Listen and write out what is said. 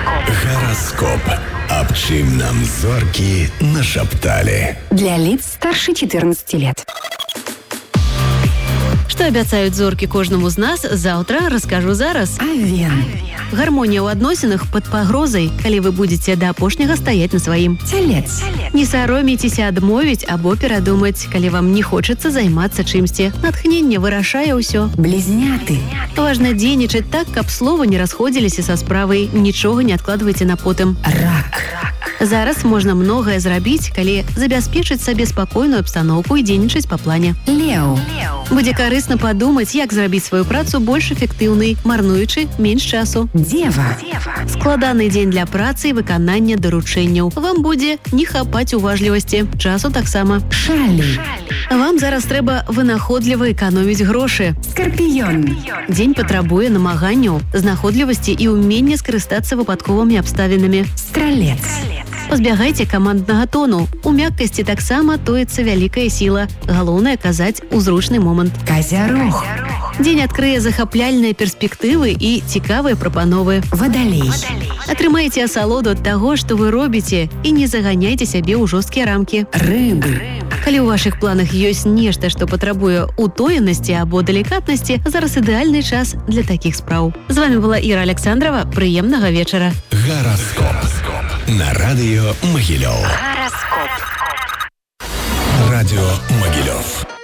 Гараскоп. Аб чым нам зоркі нашапталі. Для лиц старше 14 лет. Што абяцаюць зоркі кожнаму з нас, заўтра раскажу зараз. Овен. Гармонія ў адносінах пад пагрозай, калі вы будзеце да апошняга стаяць на сваім. Телец. Не саромейцеся адмовіць або перадумаць, калі вам не хочацца займацца чымсьці. Натхненне вырашае ўсё. Близняты. Важна дзейнічаць так, каб слова не расходзіліся са справай, нічога не адкладвайце на потым. Рак. Зараз можна многае зрабіць, калі забяспечыць сабе спакойную абстаноўку і дзейнічаць па плане. Леў. Будзе карысна падумаць, як зрабіць сваю працу больш эфектыўнай, марнуючы менш часу. Дева. Складаны дзень для працы і выканання даручэнняў. Вам будзе не хапаць уважлівасці, часу таксама. Шалі. Вам зараз трэба вынаходліва эканоміць грошы. Скорпіён. Дзень патрабуе намаганняў, знаходлівасці і ўмення скарыстацца выпадковымі абставінамі. Стралец. Пазбягайце каманднага тону. У мяккасці таксама тоіцца вялікая сіла. Галоўнае казаць у зручны момант. Козярог. Дзень адкрые захапляльныя перспектывы і цікавыя прапановы. Водолей. Атрымайце асалоду ад таго, што вы робіце, і не заганяйце сябе ў жорсткія рамкі. Рыбы. Калі ў вашых планах ёсць нешта, што патрабуе утоенасці або далікатнасці, зараз ідэальны час для такіх спраў. З вами была Іра Александрова. Прыемнага вечара. Гараскоп. На радыё Магілёў. Гараскоп. Радіо Могилев.